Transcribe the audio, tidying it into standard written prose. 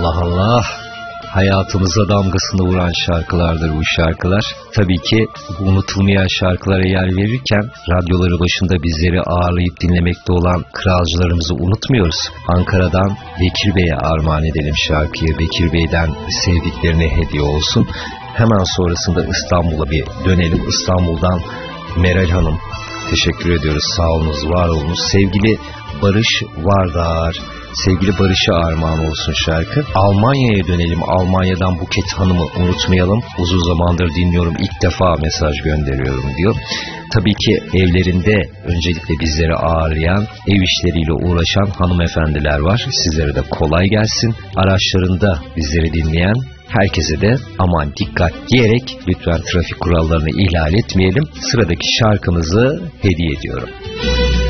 Allah Allah. Hayatımıza damgasını vuran şarkılardır bu şarkılar. Tabii ki unutulmayan şarkılara yer verirken radyoları başında bizleri ağırlayıp dinlemekte olan kralcılarımızı unutmuyoruz. Ankara'dan Bekir Bey'e armağan edelim şarkıyı. Bekir Bey'den sevdiklerine hediye olsun. Hemen sonrasında İstanbul'a bir dönelim. İstanbul'dan Meral Hanım, teşekkür ediyoruz. Sağ olunuz, var olunuz. Sevgili Barış Vardar, sevgili Barış'a armağan olsun şarkı. Almanya'ya dönelim. Almanya'dan Buket Hanım'ı unutmayalım. Uzun zamandır dinliyorum, ilk defa mesaj gönderiyorum diyor. Tabii ki evlerinde öncelikle bizleri ağırlayan, ev işleriyle uğraşan hanımefendiler var. Sizlere de kolay gelsin. Araçlarında bizleri dinleyen herkese de aman dikkat diyerek lütfen trafik kurallarını ihlal etmeyelim. Sıradaki şarkımızı hediye ediyorum.